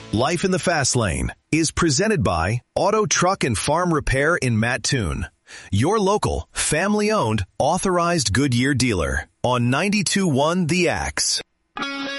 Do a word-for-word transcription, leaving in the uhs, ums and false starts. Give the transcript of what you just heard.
Life in the Fast Lane is presented by Auto, Truck, and Farm Repair in Mattoon, your local, family-owned, authorized Goodyear dealer on ninety-two point one The Axe.